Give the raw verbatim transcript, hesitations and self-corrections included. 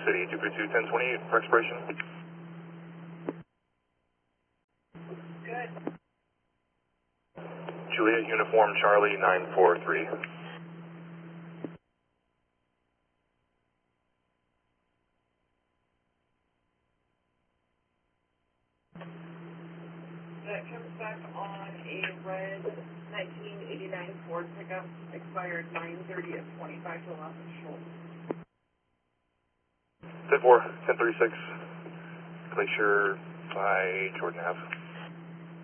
City, two three two, ten twenty-eight for expiration. Good. Juliet Uniform Charlie nine four three. That comes back on a red nineteen eighty-nine Ford pickup, expired nine thirty of twenty-five to Los Schultz. ten four, ten thirty-six, Glacier by Jordan Ave.